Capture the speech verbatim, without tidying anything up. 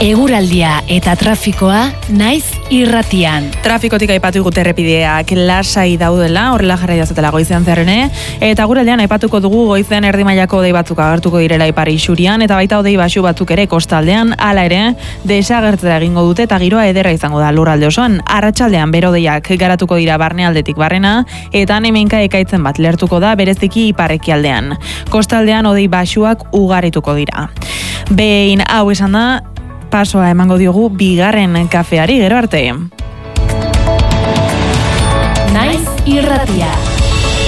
Eguraldia eta trafikoa naiz irratian. Trafikotik aipatu gute errepideak lasai daudela, horrela jarrai dazatela goizean zerrene, eta guraldean aipatuko dugu goizean erdi mailako odei batzuk agertuko direla ipar isurian, eta baita odei baxu batzuk ere kostaldean, hala ere, desagertzea egingo dute eta giroa ederra izango da lurralde osoan. Arratsaldean berodeiak garatuko dira barnealdetik barrena, eta hemenka ekaitzen bat lertuko da bereziki iparekialdean. Kostaldean odei baxuak ugarituko dira. Behin hau esan da, pasoa emango diogu bigarren kafeari, gero arte. Naiz irratia.